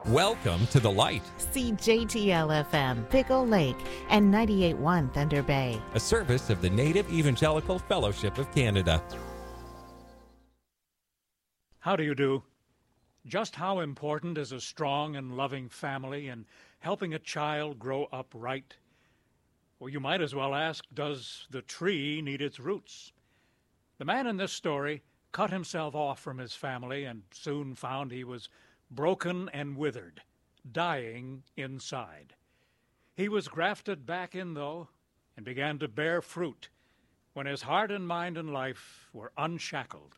Welcome to the light, See JTL-FM, Pickle Lake, and 98.1 Thunder Bay. a service of the Native Evangelical Fellowship of Canada. How do you do? Just how important is a strong and loving family in helping a child grow up right? Well, you might as well ask, does the tree need its roots? The man in this story cut himself off from his family and soon found he was broken and withered, dying inside. He was grafted back in, though, and began to bear fruit when his heart and mind and life were unshackled.